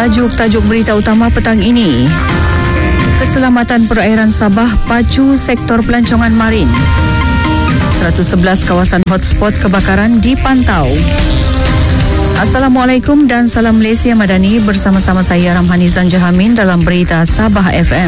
Tajuk berita utama petang ini. Keselamatan perairan Sabah pacu sektor pelancongan marin. 111 kawasan hotspot kebakaran dipantau. Assalamualaikum dan salam Malaysia Madani, bersama-sama saya Ramhani Zanjahamin dalam Berita Sabah FM.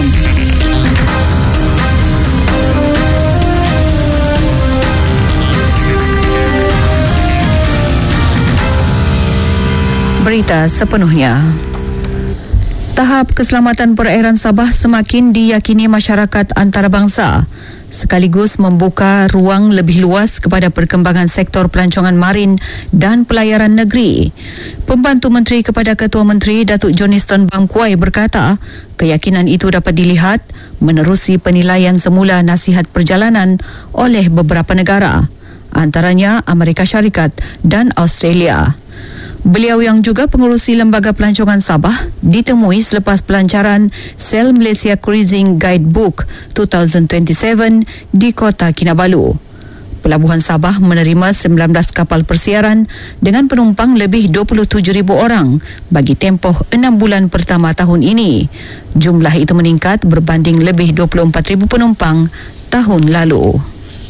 Berita sepenuhnya. Tahap keselamatan perairan Sabah semakin diyakini masyarakat antarabangsa, sekaligus membuka ruang lebih luas kepada perkembangan sektor pelancongan marin dan pelayaran negeri. Pembantu Menteri kepada Ketua Menteri Datuk Johnston Bangkuai berkata, keyakinan itu dapat dilihat menerusi penilaian semula nasihat perjalanan oleh beberapa negara, antaranya Amerika Syarikat dan Australia. Beliau yang juga pengurusi Lembaga Pelancongan Sabah ditemui selepas pelancaran Sel Malaysia Cruising Guidebook 2027 di Kota Kinabalu. Pelabuhan Sabah menerima 19 kapal persiaran dengan penumpang lebih 27,000 orang bagi tempoh 6 bulan pertama tahun ini. Jumlah itu meningkat berbanding lebih 24,000 penumpang tahun lalu.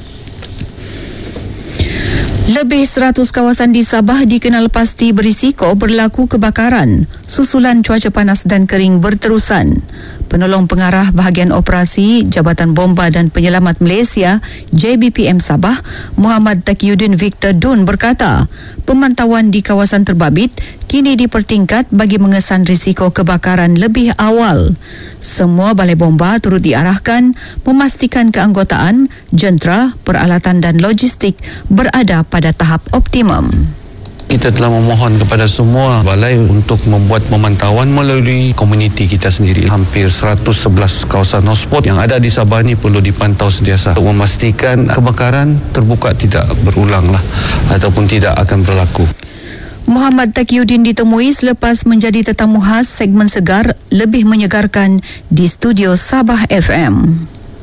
Lebih 100 kawasan di Sabah dikenal pasti berisiko berlaku kebakaran susulan cuaca panas dan kering berterusan. Penolong Pengarah Bahagian Operasi Jabatan Bomba dan Penyelamat Malaysia JBPM Sabah, Muhammad Taqiyuddin Victor Dun berkata, pemantauan di kawasan terbabit kini dipertingkat bagi mengesan risiko kebakaran lebih awal. Semua balai bomba turut diarahkan memastikan keanggotaan, jentera, peralatan dan logistik berada pada tahap optimum. Kita telah memohon kepada semua balai untuk membuat pemantauan melalui komuniti kita sendiri. Hampir 111 kawasan hotspot yang ada di Sabah ini perlu dipantau sentiasa untuk memastikan kebakaran terbuka tidak berulang ataupun tidak akan berlaku. Muhammad Taqiyuddin ditemui selepas menjadi tetamu khas segmen Segar Lebih Menyegarkan di studio Sabah FM.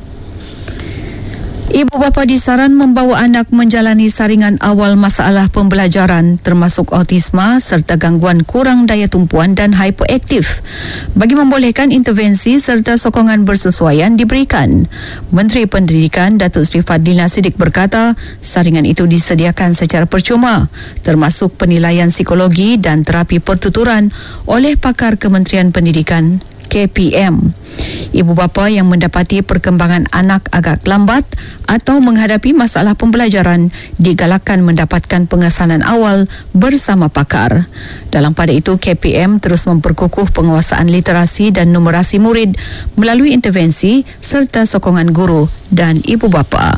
Ibu bapa disaran membawa anak menjalani saringan awal masalah pembelajaran termasuk autisma serta gangguan kurang daya tumpuan dan hiperaktif bagi membolehkan intervensi serta sokongan bersesuaian diberikan. Menteri Pendidikan Datuk Seri Fadlina Siddiq berkata, saringan itu disediakan secara percuma termasuk penilaian psikologi dan terapi pertuturan oleh pakar Kementerian Pendidikan KPM. Ibu bapa yang mendapati perkembangan anak agak lambat atau menghadapi masalah pembelajaran digalakkan mendapatkan pengesanan awal bersama pakar. Dalam pada itu, KPM terus memperkukuh penguasaan literasi dan numerasi murid melalui intervensi serta sokongan guru dan ibu bapa.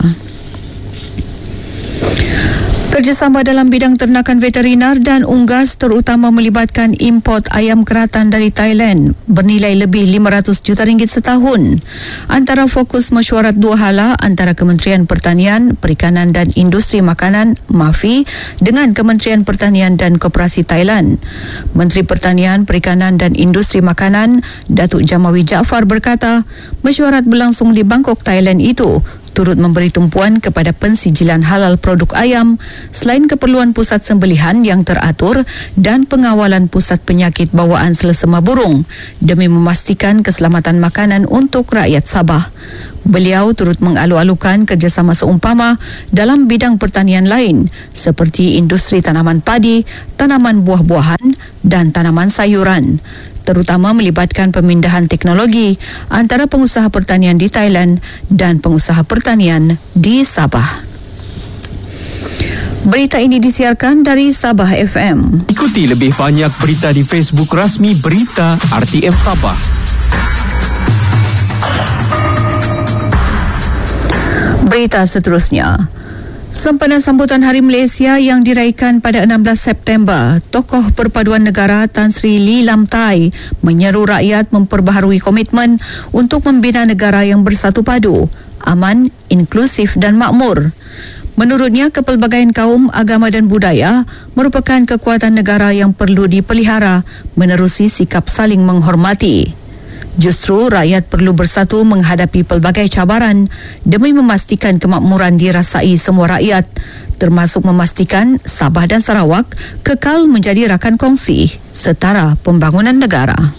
Kerjasama dalam bidang ternakan veterinar dan unggas terutama melibatkan import ayam keratan dari Thailand bernilai lebih 500 juta ringgit setahun. Antara fokus mesyuarat dua hala antara Kementerian Pertanian, Perikanan dan Industri Makanan (MAFI) dengan Kementerian Pertanian dan Koperasi Thailand. Menteri Pertanian, Perikanan dan Industri Makanan Datuk Jamawi Jaafar berkata, mesyuarat berlangsung di Bangkok, Thailand itu turut memberi tumpuan kepada pensijilan halal produk ayam selain keperluan pusat sembelihan yang teratur dan pengawalan pusat penyakit bawaan selesema burung demi memastikan keselamatan makanan untuk rakyat Sabah. Beliau turut mengalu-alukan kerjasama seumpama dalam bidang pertanian lain seperti industri tanaman padi, tanaman buah-buahan dan tanaman sayuran, terutama melibatkan pemindahan teknologi antara pengusaha pertanian di Thailand dan pengusaha pertanian di Sabah. Berita ini disiarkan dari Sabah FM. Ikuti lebih banyak berita di Facebook rasmi Berita RTM Sabah. Berita seterusnya. Sempena sambutan Hari Malaysia yang diraikan pada 16 September, tokoh perpaduan negara Tan Sri Lee Lam Tai menyeru rakyat memperbaharui komitmen untuk membina negara yang bersatu padu, aman, inklusif dan makmur. Menurutnya, kepelbagaian kaum, agama dan budaya merupakan kekuatan negara yang perlu dipelihara menerusi sikap saling menghormati. Justru rakyat perlu bersatu menghadapi pelbagai cabaran demi memastikan kemakmuran dirasai semua rakyat, termasuk memastikan Sabah dan Sarawak kekal menjadi rakan kongsi setara pembangunan negara.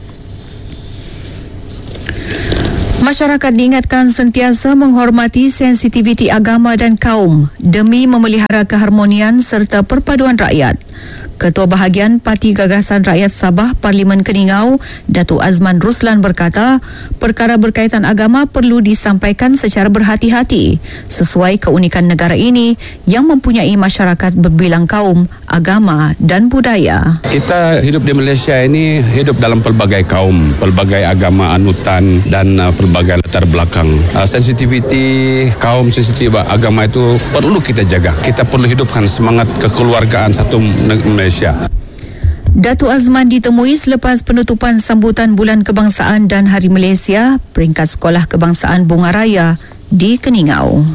Masyarakat diingatkan sentiasa menghormati sensitiviti agama dan kaum demi memelihara keharmonian serta perpaduan rakyat. Ketua Bahagian Parti Gagasan Rakyat Sabah Parlimen Keningau, Datuk Azman Ruslan berkata, perkara berkaitan agama perlu disampaikan secara berhati-hati sesuai keunikan negara ini yang mempunyai masyarakat berbilang kaum, agama dan budaya. Kita hidup di Malaysia ini hidup dalam pelbagai kaum, pelbagai agama anutan dan pelbagai latar belakang. Sensitiviti kaum, sensitiviti agama itu perlu kita jaga. Kita perlu hidupkan semangat kekeluargaan satu Malaysia. Datuk Azman ditemui selepas penutupan sambutan Bulan Kebangsaan dan Hari Malaysia peringkat Sekolah Kebangsaan Bunga Raya di Keningau.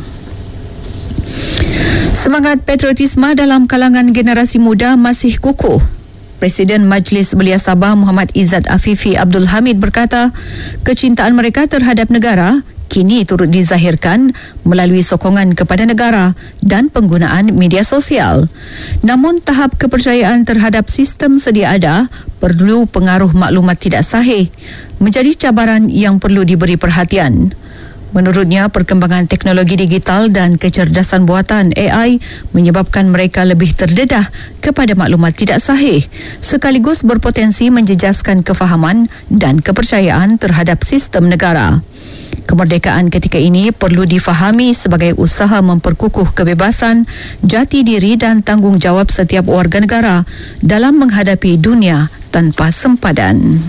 Semangat patriotisme dalam kalangan generasi muda masih kukuh. Presiden Majlis Belia Sabah Muhammad Izzat Afifi Abdul Hamid berkata, kecintaan mereka terhadap negara kini turut dizahirkan melalui sokongan kepada negara dan penggunaan media sosial. Namun tahap kepercayaan terhadap sistem sedia ada perlu pengaruh maklumat tidak sahih menjadi cabaran yang perlu diberi perhatian. Menurutnya, perkembangan teknologi digital dan kecerdasan buatan AI menyebabkan mereka lebih terdedah kepada maklumat tidak sahih sekaligus berpotensi menjejaskan kefahaman dan kepercayaan terhadap sistem negara. Kemerdekaan ketika ini perlu difahami sebagai usaha memperkukuh kebebasan, jati diri dan tanggungjawab setiap warga negara dalam menghadapi dunia tanpa sempadan.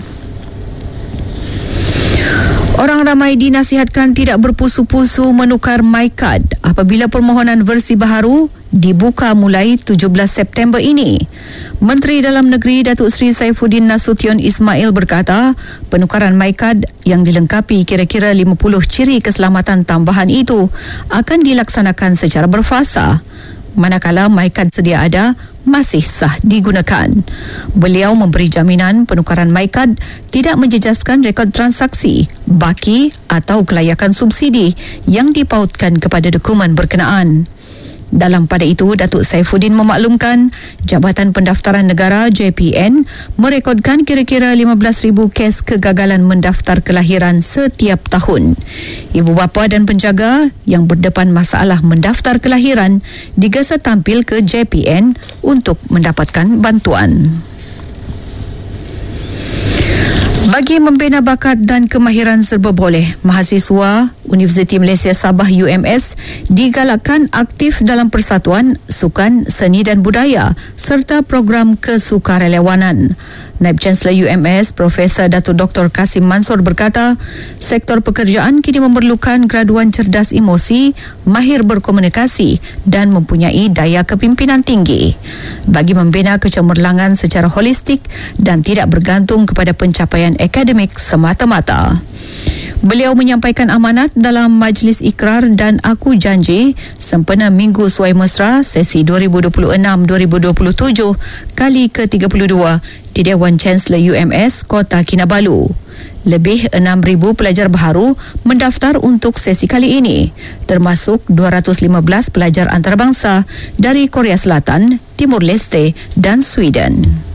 Orang ramai dinasihatkan tidak berpusu-pusu menukar MyCard apabila permohonan versi baharu dibuka mulai 17 September ini. Menteri Dalam Negeri Datuk Seri Saifuddin Nasution Ismail berkata, penukaran MyCard yang dilengkapi kira-kira 50 ciri keselamatan tambahan itu akan dilaksanakan secara berfasa. Manakala MyCard sedia ada, masih sah digunakan. Beliau memberi jaminan penukaran MyCard tidak menjejaskan rekod transaksi, baki atau kelayakan subsidi yang dipautkan kepada dokumen berkenaan. Dalam pada itu, Datuk Saifuddin memaklumkan Jabatan Pendaftaran Negara JPN merekodkan kira-kira 15,000 kes kegagalan mendaftar kelahiran setiap tahun. Ibu bapa dan penjaga yang berdepan masalah mendaftar kelahiran digesa tampil ke JPN untuk mendapatkan bantuan. Bagi membina bakat dan kemahiran serba boleh, mahasiswa Universiti Malaysia Sabah UMS digalakkan aktif dalam persatuan, sukan, seni dan budaya serta program kesukarelawanan. Naib Chancellor UMS Profesor Datuk Dr. Kasim Mansor berkata, sektor pekerjaan kini memerlukan graduan cerdas emosi, mahir berkomunikasi dan mempunyai daya kepimpinan tinggi bagi membina kecemerlangan secara holistik dan tidak bergantung kepada pencapaian akademik semata-mata. Beliau menyampaikan amanat dalam Majlis Ikrar dan Aku Janji sempena Minggu Suai Mesra sesi 2026-2027 kali ke-32 di Dewan Chancellor UMS Kota Kinabalu. Lebih 6,000 pelajar baharu mendaftar untuk sesi kali ini, termasuk 215 pelajar antarabangsa dari Korea Selatan, Timur Leste dan Sweden.